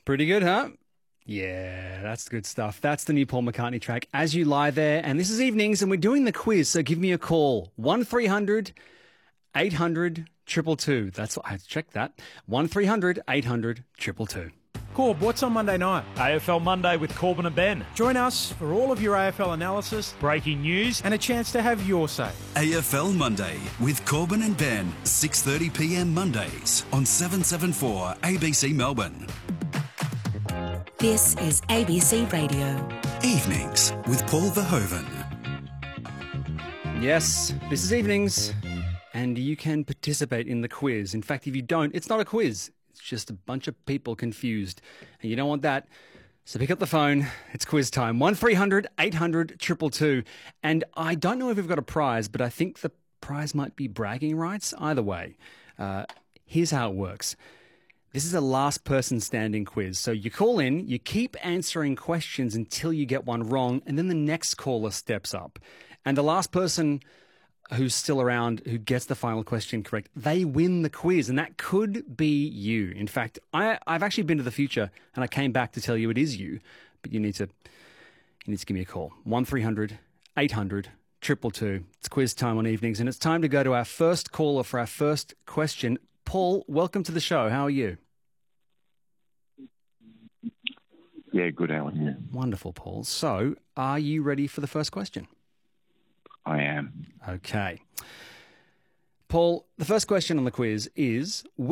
Pretty good, huh? Yeah, that's good stuff. That's the new Paul McCartney track, As You Lie There. And this is Evenings, and we're doing the quiz, so give me a call. 1300 800 222. That's what I had to check that. 1300 800 222. Corb, what's on Monday night? AFL Monday with Corbin and Ben. Join us for all of your AFL analysis Breaking news. and a chance to have your say. AFL Monday with Corbin and Ben, 6:30pm Mondays on 774 ABC Melbourne. This is ABC Radio. Evenings with Paul Verhoeven. Yes, this is Evenings, and you can participate in the quiz. In fact, if you don't, it's not a quiz. It's just a bunch of people confused, and you don't want that. So pick up the phone. It's quiz time. 1300 800 222. And I don't know if we've got a prize, but I think the prize might be bragging rights. Either way, here's how it works. This is a last person standing quiz. So you call in, you keep answering questions until you get one wrong, and then the next caller steps up. And the last person who's still around, who gets the final question correct, they win the quiz, and that could be you. In fact, I've actually been to the future, and I came back to tell you it is you, but you need to give me a call. 1300 800 222. It's quiz time on Evenings, and it's time to go to our first caller for our first question. Paul, welcome to the show. How are you? Yeah, good, Alan. Yeah. Wonderful, Paul. So, are you ready for the first question? I am. Okay. Paul, the first question on the quiz is...